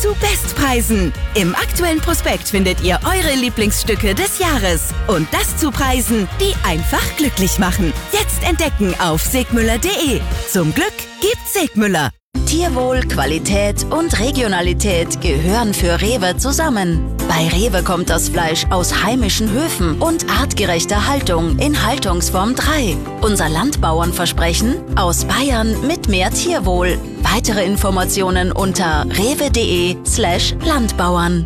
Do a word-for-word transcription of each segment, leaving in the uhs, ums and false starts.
zu Bestpreisen. Im aktuellen Prospekt findet ihr eure Lieblingsstücke des Jahres. Und das zu Preisen, die einfach glücklich machen. Jetzt entdecken auf segmüller punkt de. Zum Glück gibt's Segmüller. Tierwohl, Qualität und Regionalität gehören für Rewe zusammen. Bei Rewe kommt das Fleisch aus heimischen Höfen und artgerechter Haltung in Haltungsform drei. Unser Landbauernversprechen: aus Bayern mit mehr Tierwohl. Weitere Informationen unter rewe.de slash Landbauern.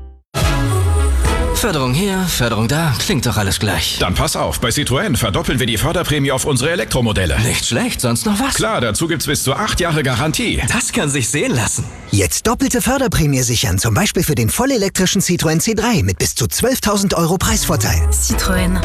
Förderung hier, Förderung da, klingt doch alles gleich. Dann pass auf, bei Citroën verdoppeln wir die Förderprämie auf unsere Elektromodelle. Nicht schlecht, sonst noch was? Klar, dazu gibt's bis zu acht Jahre Garantie. Das kann sich sehen lassen. Jetzt doppelte Förderprämie sichern, zum Beispiel für den vollelektrischen Citroën C drei mit bis zu zwölftausend Euro Preisvorteil. Citroën.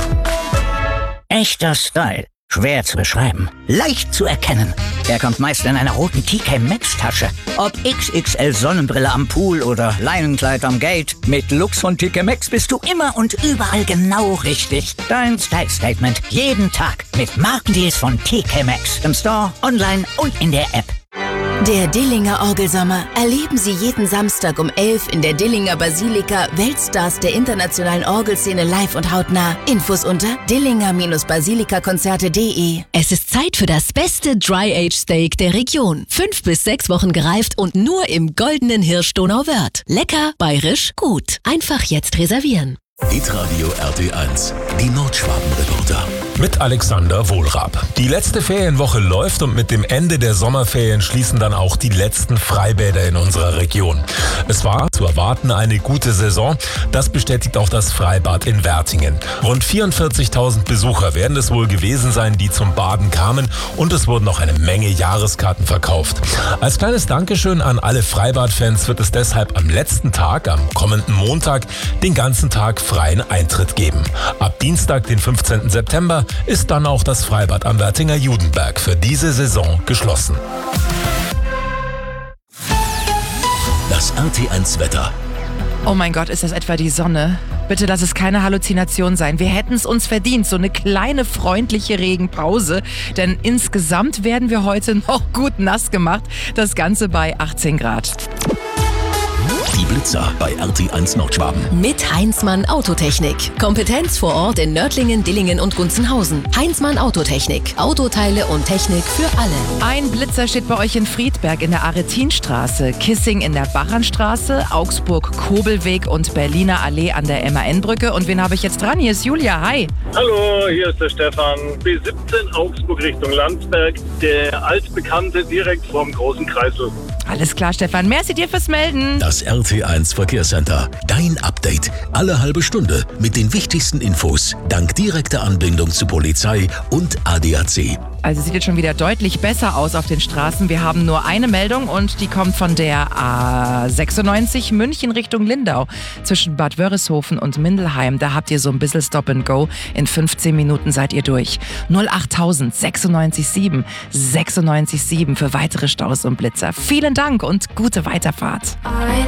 Echter Style. Schwer zu beschreiben, leicht zu erkennen. Er kommt meist in einer roten T K Maxx Tasche. Ob X X L Sonnenbrille am Pool oder Leinenkleid am Gate, mit Looks von T K Maxx bist du immer und überall genau richtig. Dein Style Statement jeden Tag mit Markendeals von T K Maxx. Im Store, online und in der App. Der Dillinger Orgelsommer erleben Sie jeden Samstag um elf in der Dillinger Basilika Weltstars der internationalen Orgelszene live und hautnah. Infos unter dillinger basilika konzerte punkt de. Es ist Zeit für das beste Dry-Age-Steak der Region. Fünf bis sechs Wochen gereift und nur im goldenen Hirsch Donauwörth. Lecker, bayerisch, gut. Einfach jetzt reservieren. Hitradio R T eins, die Nordschwaben-Reporter. Mit Alexander Wohlrab. Die letzte Ferienwoche läuft und mit dem Ende der Sommerferien schließen dann auch die letzten Freibäder in unserer Region. Es war zu erwarten eine gute Saison. Das bestätigt auch das Freibad in Wertingen. Rund vierundvierzigtausend Besucher werden es wohl gewesen sein, die zum Baden kamen, und es wurden noch eine Menge Jahreskarten verkauft. Als kleines Dankeschön an alle Freibadfans wird es deshalb am letzten Tag, am kommenden Montag, den ganzen Tag freien Eintritt geben. Ab Dienstag, den fünfzehnten September, ist dann auch das Freibad am Wertinger Judenberg für diese Saison geschlossen. Das R T eins Wetter. Oh mein Gott, ist das etwa die Sonne? Bitte lass es keine Halluzination sein. Wir hätten es uns verdient, so eine kleine freundliche Regenpause. Denn insgesamt werden wir heute noch gut nass gemacht. Das Ganze bei achtzehn Grad. Die Blitzer bei R T eins Nordschwaben. Mit Heinzmann Autotechnik. Kompetenz vor Ort in Nördlingen, Dillingen und Gunzenhausen. Heinzmann Autotechnik. Autoteile und Technik für alle. Ein Blitzer steht bei euch in Friedberg in der Aretinstraße, Kissing in der Bachernstraße, Augsburg-Kobelweg und Berliner Allee an der M A N-Brücke. Und wen habe ich jetzt dran? Hier ist Julia. Hi. Hallo, hier ist der Stefan. B siebzehn Augsburg Richtung Landsberg. Der altbekannte direkt vorm großen Kreisel. Alles klar, Stefan. Merci dir fürs Melden. Das R T eins Verkehrscenter. Dein Update. Alle halbe Stunde mit den wichtigsten Infos. Dank direkter Anbindung zu Polizei und A D A C. Also sieht jetzt schon wieder deutlich besser aus auf den Straßen. Wir haben nur eine Meldung und die kommt von der A sechsundneunzig München Richtung Lindau. Zwischen Bad Wörishofen und Mindelheim. Da habt ihr so ein bisschen Stop and Go. In fünfzehn Minuten seid ihr durch. null acht null null sechs sieben sieben sechs sieben für weitere Staus und Blitzer. Vielen Dank und gute Weiterfahrt.